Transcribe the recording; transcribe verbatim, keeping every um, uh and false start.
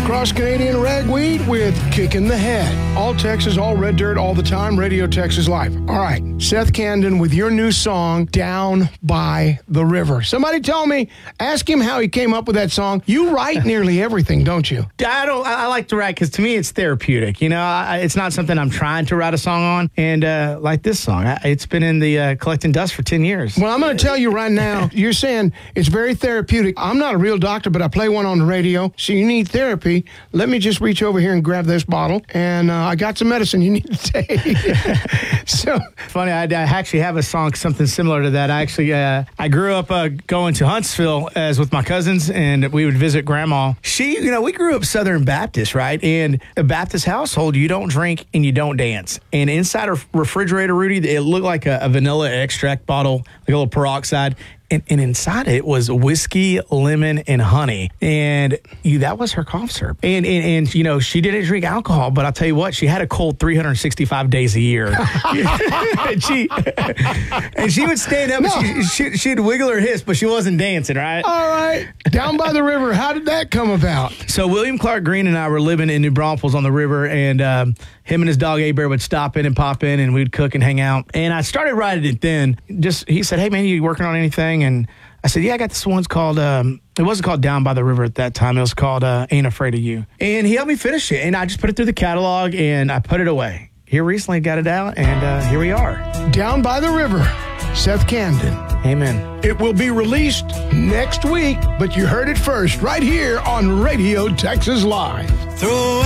Cross Canadian Ragweed with Kicking the Head. All Texas, all red dirt, all the time. Radio Texas Live. All right, Seth Camden with your new song, Down by the River. Somebody tell me, ask him how he came up with that song. You write nearly everything, don't you? I don't. I like to write because to me it's therapeutic. You know, I, it's not something I'm trying to write a song on. And uh, like this song, I, it's been in the uh, collecting dust for ten years. Well, I'm going to tell you right now, you're saying it's very therapeutic. I'm not a real doctor, but I play one on the radio. So you need therapy. Let me just reach over here and grab this bottle. And uh, I got some medicine you need to take. So funny, I, I actually have a song, something similar to that. I actually, uh, I grew up uh, going to Huntsville as with my cousins, and we would visit Grandma. She, you know, we grew up Southern Baptist, right? And a Baptist household, you don't drink and you don't dance. And inside a refrigerator, Rudy, it looked like a, a vanilla extract bottle, like a little peroxide. And, and inside it was whiskey, lemon, and honey. And you, that was her cough syrup. And, and, and, you know, she didn't drink alcohol, but I'll tell you what, she had a cold three hundred sixty-five days a year. and, she, and she would stand up, no. and she, she, she'd wiggle her hips, but she wasn't dancing, right? All right. Down by the river, how did that come about? So William Clark Green and I were living in New Braunfels on the river, and um, him and his dog A-Bear would stop in and pop in, and we'd cook and hang out. And I started writing it then. Just he said, hey, man, you working on anything? And I said, yeah, I got this one's called, um, it wasn't called Down by the River at that time. It was called uh, Ain't Afraid of You. And he helped me finish it. And I just put it through the catalog and I put it away. Here recently got it out, and uh, here we are. Down by the River, Seth Camden. Amen. It will be released next week, but you heard it first right here on Radio Texas Live. Throw